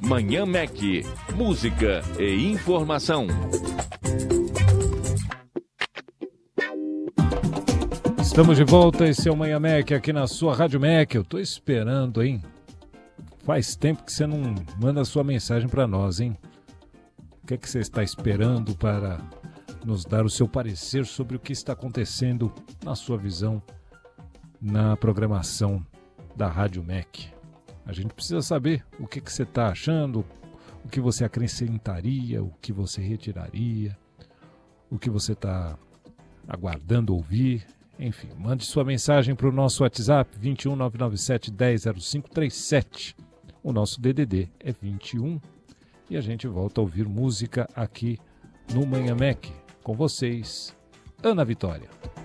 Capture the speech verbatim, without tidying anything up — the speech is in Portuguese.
Manhã Mac, música e informação. Estamos de volta, esse é o Manhã Mac aqui na sua Rádio Mac. Eu tô esperando, hein? Faz tempo que você não manda a sua mensagem para nós, hein? O que é que você está esperando para nos dar o seu parecer sobre o que está acontecendo na sua visão na programação da Rádio Mac? A gente precisa saber o que, que você está achando, o que você acrescentaria, o que você retiraria, o que você está aguardando ouvir. Enfim, mande sua mensagem para o nosso WhatsApp vinte e um, nove nove sete, dez, zero cinco trinta e sete. O nosso D D D é vinte e um e a gente volta a ouvir música aqui no Manhã Mac com vocês, Ana Vitória.